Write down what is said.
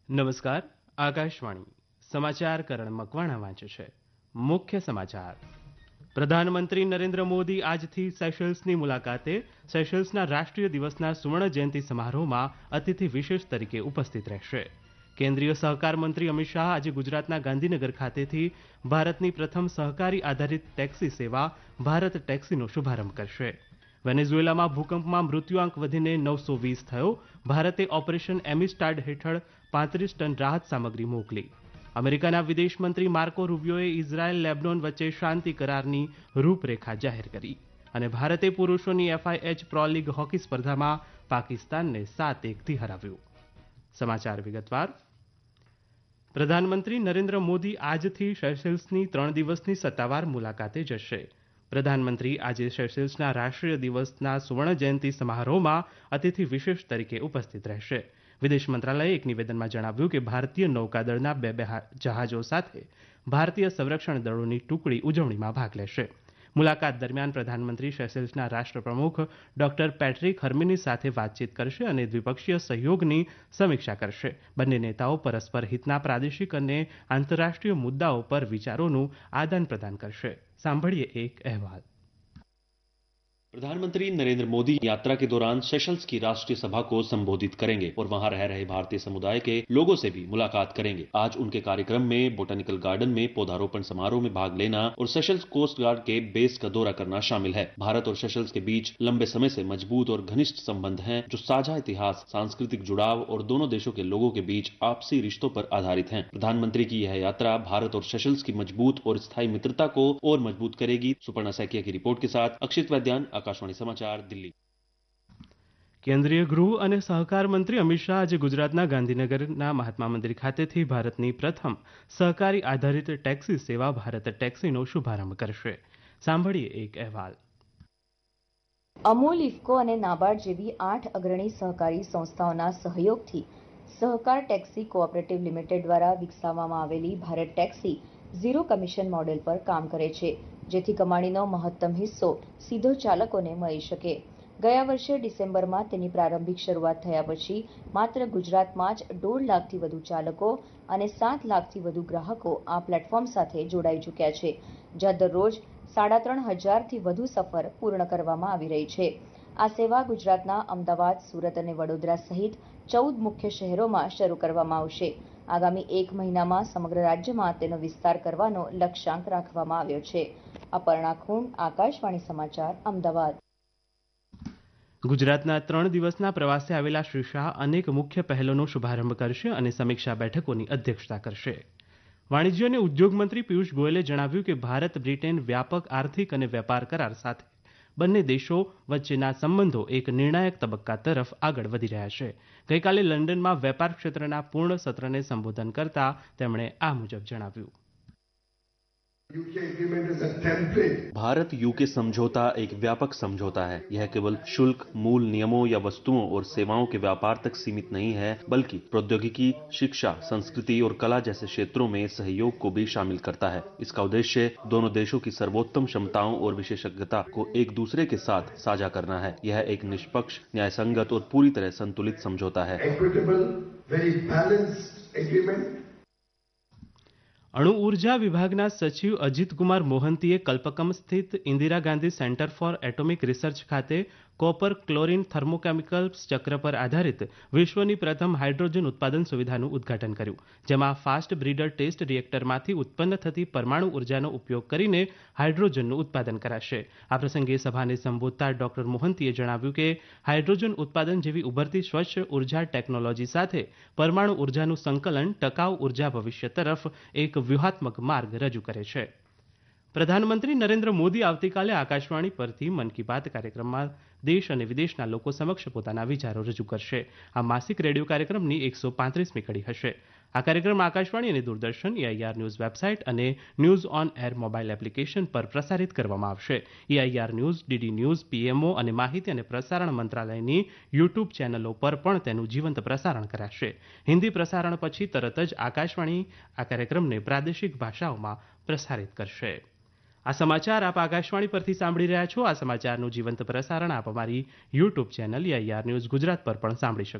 નમસ્કાર. આકાશવાણી સમાચાર કરણ મકવાણા વાંચે છે. મુખ્ય સમાચાર. પ્રધાનમંત્રી નરેન્દ્ર મોદી આજથી સેશલ્સની મુલાકાતે. સેશલ્સના રાષ્ટ્રીય દિવસના સુવર્ણ જયંતિ સમારોહમાં અતિથિ વિશેષ તરીકે ઉપસ્થિત રહેશે. કેન્દ્રીય સહકાર મંત્રી અમિત શાહ આજે ગુજરાતના ગાંધીનગર ખાતેથી ભારતની પ્રથમ સહકારી આધારિત ટેક્સી સેવા ભારત ટેક્સીનો શુભારંભ કરશે. વેનેઝુએલામાં ભૂકંપમાં મૃત્યુઆંક વધીને 920 થયો. ભારતે ઓપરેશન એમિસ્ટાડ હેઠળ 35 ટન રાહત સામગ્રી મોકલી. અમેરિકાના વિદેશ મંત્રી માર્કો રૂબિયોએ ઇઝરાયલ લેબનોન વચ્ચે શાંતિ કરારની રૂપરેખા જાહેર કરી. અને ભારતે પુરુષોની FIH પ્રો લીગ હોકી સ્પર્ધામાં પાકિસ્તાનને 7-1થી હરાવ્યું. સમાચાર વિગતવાર. પ્રધાનમંત્રી નરેન્દ્ર મોદી આજથી સેશલ્સની 3 દિવસની સત્તાવાર મુલાકાતે જશે. પ્રધાનમંત્રી આજે સેશલ્સના રાષ્ટ્રીય દિવસના સુવર્ણ જયંતિ સમારોહમાં અતિથિ વિશેષ તરીકે ઉપસ્થિત રહેશે. વિદેશ મંત્રાલયે એક નિવેદનમાં જણાવ્યું કે ભારતીય નૌકાદળના 2 જહાજો સાથે ભારતીય સંરક્ષણ દળોની ટુકડી ઉજવણીમાં ભાગ લેશે. મુલાકાત દરમિયાન પ્રધાનમંત્રી સેશલ્સના રાષ્ટ્રપ્રમુખ ડોક્ટર પેટ્રિક હર્મિની સાથે વાતચીત કરશે અને દ્વિપક્ષીય સહયોગની સમીક્ષા કરશે. બંને નેતાઓ પરસ્પર હિતના પ્રાદેશિક અને આંતરરાષ્ટ્રીય મુદ્દાઓ પર વિચારોનું આદાન પ્રદાન કરશે. સાંભળીએ એક અહેવાલ. प्रधानमंत्री नरेंद्र मोदी यात्रा के दौरान सेशल्स की राष्ट्रीय सभा को संबोधित करेंगे और वहां रह रहे भारतीय समुदाय के लोगों से भी मुलाकात करेंगे. आज उनके कार्यक्रम में बोटेनिकल गार्डन में पौधारोपण समारोह में भाग लेना और सेशल्स कोस्ट गार्ड के बेस का दौरा करना शामिल है. भारत और सेशल्स के बीच लंबे समय से मजबूत और घनिष्ठ संबंध हैं, जो साझा इतिहास, सांस्कृतिक जुड़ाव और दोनों देशों के लोगों के बीच आपसी रिश्तों पर आधारित है. प्रधानमंत्री की यह यात्रा भारत और सेशल्स की मजबूत और स्थायी मित्रता को और मजबूत करेगी. सुपर्णा सैकिया की रिपोर्ट के साथ अक्षित वैद्यान, आकाशवाणी समाचार, दिल्ही. કેન્દ્રીય ગૃહ અને સહકાર મંત્રી અમિત શાહ આજે ગુજરાતના ગાંધીનગરના મહાત્મા મંદિર ખાતેથી ભારતની પ્રથમ સહકારી આધારિત ટેક્સી સેવા ભારત ટેક્સીનો શુભારંભ કરશે. સાંભળીએ એક અહેવાલ. અમૂલ, ઇફકો અને નાબાર્ડ જેવી 8 અગ્રણી સહકારી સંસ્થાઓના સહયોગથી સહકાર ટેક્સી કોઓપરેટિવ લિમિટેડ દ્વારા વિકસાવવામાં આવેલી Bharat taxi zero commission model પર કામ કરે છે, જેથી કમાણીનો મહત્તમ હિસ્સો સીધો ચાલકોને મળી શકે. ગયા વર્ષે ડિસેમ્બરમાં તેની પ્રારંભિક શરૂઆત થયા પછી માત્ર ગુજરાતમાં જ 1.5 લાખથી વધુ ચાલકો અને 7 લાખથી વધુ ગ્રાહકો આ પ્લેટફોર્મ સાથે જોડાઈ ચૂક્યા છે, જ્યાં દરરોજ 3,500થી વધુ સફર પૂર્ણ કરવામાં આવી રહી છે. આ સેવા ગુજરાતના અમદાવાદ, સુરત અને વડોદરા સહિત 14 મુખ્ય શહેરોમાં શરૂ કરવામાં આવશે. આગામી 1 મહિનામાં સમગ્ર રાજ્યમાં તેનો વિસ્તાર કરવાનો લક્ષ્યાંક રાખવામાં આવ્યો છે. અપર્ણા ખૂણ, આકાશવાણી સમાચાર, અમદાવાદ. ગુજરાતના 3 દિવસના પ્રવાસે આવેલા શ્રી શાહ અનેક મુખ્ય પહેલોનો શુભારંભ કરશે અને સમીક્ષા બેઠકોની અધ્યક્ષતા કરશે. વાણિજ્ય અને ઉદ્યોગ મંત્રી પિયુષ ગોયલે જણાવ્યું કે ભારત બ્રિટેન વ્યાપક આર્થિક અને વેપાર કરાર સાથે બંને દેશો વચ્ચેના સંબંધો એક નિર્ણાયક તબક્કા તરફ આગળ વધી રહ્યા છે. ગઈકાલે લંડનમાં વેપાર ક્ષેત્રના પૂર્ણ સત્રને સંબોધન કરતા તેમણે આ મુજબ જણાવ્યું. भारत यूके समझौता एक व्यापक समझौता है. यह केवल शुल्क, मूल नियमों या वस्तुओं और सेवाओं के व्यापार तक सीमित नहीं है, बल्कि प्रौद्योगिकी, शिक्षा, संस्कृति और कला जैसे क्षेत्रों में सहयोग को भी शामिल करता है. इसका उद्देश्य दोनों देशों की सर्वोत्तम क्षमताओं और विशेषज्ञता को एक दूसरे के साथ साझा करना है. यह एक निष्पक्ष, न्यायसंगत और पूरी तरह संतुलित समझौता है. અણુ ઉર્જા વિભાગના સચિવ અજીત કુમાર મોહંતીએ કલ્પકમ સ્થિત Indira Gandhi centre for atomic research ખાતે કોપર ક્લોરીન થર્મોકેમિકલ્સ ચક્ર પર આધારિત વિશ્વની પ્રથમ હાઇડ્રોજન ઉત્પાદન સુવિધાનું ઉદ્ઘાટન કર્યું, જેમાં ફાસ્ટ બ્રીડર ટેસ્ટ રિએક્ટરમાંથી ઉત્પન્ન થતી પરમાણુ ઉર્જાનો ઉપયોગ કરીને હાઇડ્રોજનનું ઉત્પાદન કરાશે. આ પ્રસંગે સભાને સંબોધતા ડોક્ટર મોહંતીએ જણાવ્યું કે હાઇડ્રોજન ઉત્પાદન જેવી ઉભરતી સ્વચ્છ ઉર્જા ટેકનોલોજી સાથે પરમાણુ ઉર્જાનું સંકલન ટકાઉ ઉર્જા ભવિષ્ય તરફ એક વ્યૂહાત્મક માર્ગ રજૂ કરે છે. પ્રધાનમંત્રી નરેન્દ્ર મોદી આવતીકાલે આકાશવાણી પરથી મન કી બાત કાર્યક્રમમાં દેશ અને વિદેશના લોકો સમક્ષ પોતાના વિચારો રજૂ કરશે. આ માસિક રેડિયો કાર્યક્રમની 135મી કડી હશે. આ કાર્યક્રમ આકાશવાણી અને દૂરદર્શન, EIR ન્યૂઝ વેબસાઇટ અને news on air mobile application પર પ્રસારિત કરવામાં આવશે. EIR news, DD news, PMO અને માહિતી અને પ્રસારણ મંત્રાલયની યુટ્યુબ ચેનલો પર પણ તેનું જીવંત પ્રસારણ કરાશે. હિન્દી પ્રસારણ પછી તરત જ આકાશવાણી આ કાર્યક્રમને પ્રાદેશિક ભાષાઓમાં પ્રસારિત કરશે. આ સમાચાર આપ આકાશવાણી પરથી સાંભળી રહ્યા છો. આ સમાચારનું જીવંત પ્રસારણ આપ અમારી YouTube channel EIR news Gujarat પર પણ સાંભળી શકો